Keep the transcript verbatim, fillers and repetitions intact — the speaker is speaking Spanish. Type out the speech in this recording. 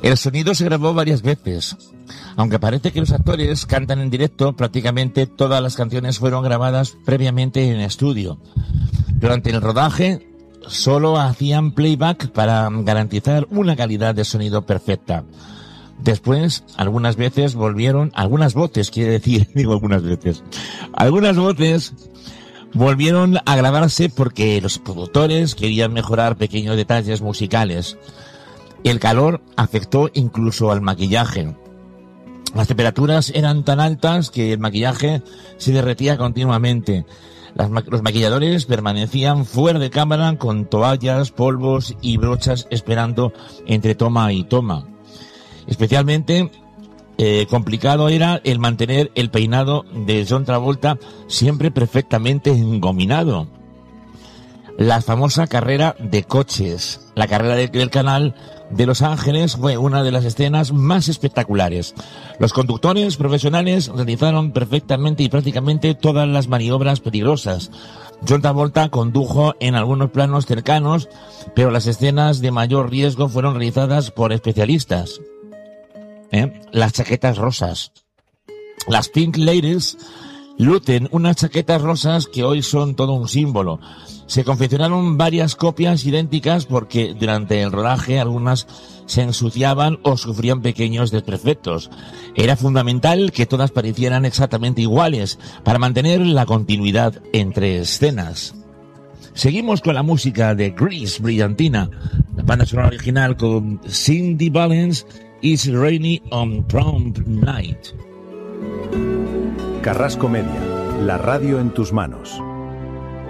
El sonido se grabó varias veces. Aunque parece que los actores cantan en directo, prácticamente todas las canciones fueron grabadas previamente en estudio. Durante el rodaje, solo hacían playback para garantizar una calidad de sonido perfecta. Después, algunas veces volvieron, algunas voces, quiere decir, digo algunas veces, algunas voces volvieron a grabarse porque los productores querían mejorar pequeños detalles musicales. El calor afectó incluso al maquillaje. Las temperaturas eran tan altas que el maquillaje se derretía continuamente. Las ma- los maquilladores permanecían fuera de cámara con toallas, polvos y brochas esperando entre toma y toma. Especialmente eh, complicado era el mantener el peinado de John Travolta siempre perfectamente engominado. La famosa carrera de coches, la carrera de, del canal de Los Ángeles, fue una de las escenas más espectaculares. Los conductores profesionales realizaron perfectamente y prácticamente todas las maniobras peligrosas. John Travolta condujo en algunos planos cercanos, pero las escenas de mayor riesgo fueron realizadas por especialistas. ¿Eh? Las chaquetas rosas. Las Pink Ladies lucen unas chaquetas rosas que hoy son todo un símbolo. Se confeccionaron varias copias idénticas porque durante el rodaje algunas se ensuciaban o sufrían pequeños desperfectos. Era fundamental que todas parecieran exactamente iguales para mantener la continuidad entre escenas. Seguimos con la música de Grease, Brillantina, la banda sonora original con Cindy Valens, It's Rainy on Prom Night. Carrasco Media, la radio en tus manos.